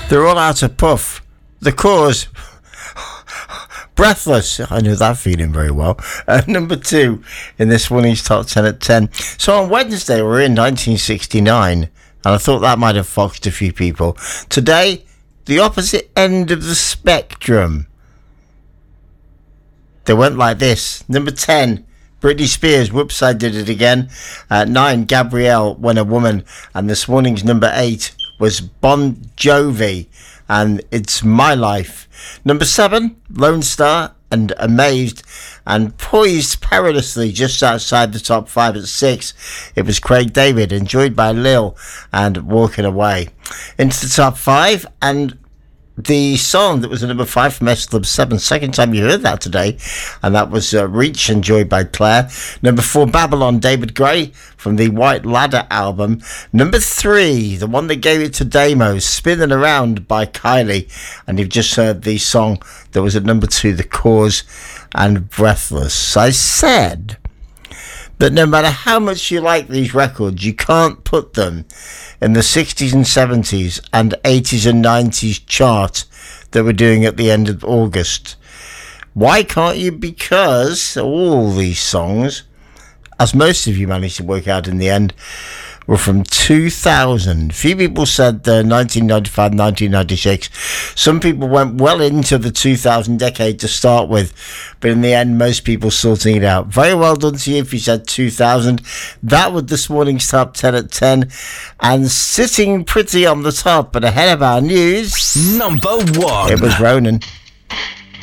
They're all out of puff. The Cause, Breathless. I knew that feeling very well. Number 2 in this morning's top 10 at 10. So on Wednesday, we're in 1969, and I thought that might have foxed a few people. Today, the opposite end of the spectrum. They went like this. Number 10, Britney Spears, Whoops, I Did It Again. 9, Gabrielle, When a Woman. And this morning's number 8 was Bon Jovi, and It's My Life. Number 7, Lone Star and Amazed. And poised perilously just outside the top 5 at 6, it was Craig David, Enjoyed by Lil, and Walking Away. Into the top 5, and the song that was at number 5 from S Club 7, second time you heard that today, and that was Reach, Enjoyed by Claire. Number 4, Babylon, David Gray, from the White Ladder album. Number 3, the one that gave it to Damos, Spinning Around by Kylie, and you've just heard the song that was at number 2, The Cause and Breathless. I said that no matter how much you like these records, you can't put them in the 60s and 70s and 80s and 90s chart that we're doing at the end of August. Why can't you? Because all these songs, as most of you managed to work out in the end, were from 2000. Few people said 1995, 1996. Some people went well into the 2000 decade to start with, but in the end, most people sorting it out. Very well done to you if you said 2000. That was this morning's top 10 at 10. And sitting pretty on the top, but ahead of our news, number 1. it was Ronan.